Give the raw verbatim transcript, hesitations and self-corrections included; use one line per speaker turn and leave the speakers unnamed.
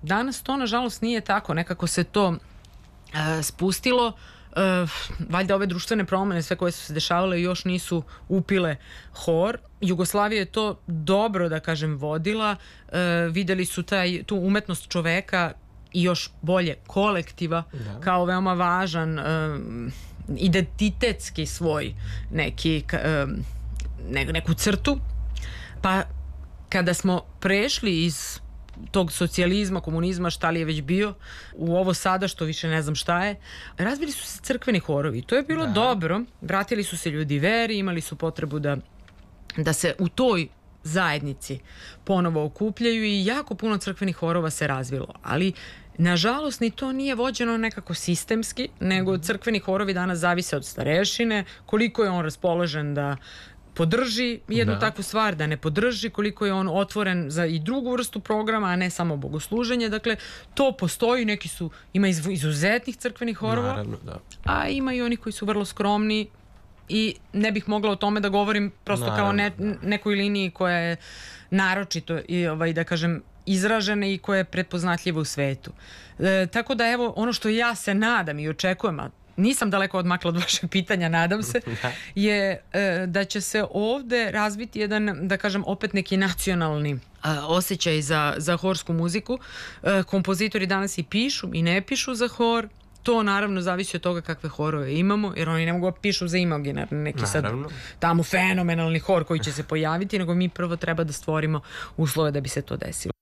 danas to nažalost nije tako, nekako se to e, spustilo. Uh, valjda ove društvene promene, sve koje su se dešavale, još nisu upile hor. Jugoslavija je to dobro, da kažem, vodila. Uh, videli su taj, tu umetnost čoveka i još bolje kolektiva da. Kao veoma važan uh, identitetski svoj neki uh, ne, neku crtu. Pa kada smo prešli iz tog socijalizma, komunizma, šta li je već bio, u ovo sada što više ne znam šta je, razbili su se crkveni horovi. To je bilo da. Dobro, vratili su se ljudi veri, imali su potrebu da, da se u toj zajednici ponovo okupljaju i jako puno crkvenih horova se razvilo. Ali nažalost ni to nije vođeno nekako sistemski, nego crkveni horovi danas zavise od starešine, koliko je on raspoložen da podrži jednu da. Takvu stvar, da ne podrži, koliko je on otvoren za i drugu vrstu programa, a ne samo bogosluženje. Dakle, to postoji, neki su, ima izuzetnih crkvenih horova, naravno, da. A ima i oni koji su vrlo skromni i ne bih mogla o tome da govorim prosto naravno, kao ne, da. Nekoj liniji koja je naročito i ovaj, da kažem, izražena i koja je prepoznatljiva u svetu. E, tako da evo, ono što ja se nadam i očekujem, a nisam daleko odmakla od vašeg pitanja, nadam se, je e, da će se ovde razviti jedan, da kažem, opet neki nacionalni a, osjećaj za, za horsku muziku. E, kompozitori danas i pišu i ne pišu za hor. To naravno zavisi od toga kakve horove imamo, jer oni ne mogu pišu za imaginarni neki naravno. Sad tamo fenomenalni hor koji će se pojaviti, nego mi prvo treba da stvorimo uslove da bi se to desilo.